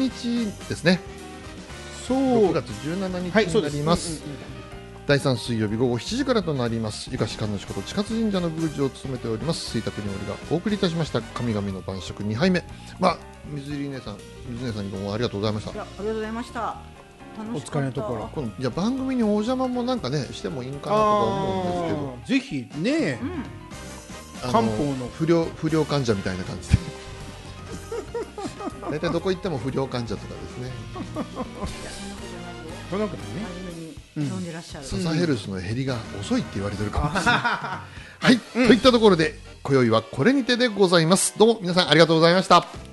日ですね。 そう 6月17日はい、そうですになります。第3水曜日午後7時からとなります。ゆかし神主こと千勝神社の宮司を務めております水田国織がお送りいたしました神々の晩酌2杯目。水入姉さんにどうもありがとうございました。 いや、ありがとうございました。楽しかった。 お疲れのところ。 今度じゃあ番組にお邪魔もなんかねしてもいいかなとか思うんですぜひね、 けど、 漢方の不良患者みたいな感じで大体どこ行っても不良患者とかですね。 そんなことね。 真面目に飲んでらっしゃる。 ササヘルスの減りが遅いって言われてるかもしれない。はい、といったところで今宵はこれにてでございます。どうも皆さんありがとうございました。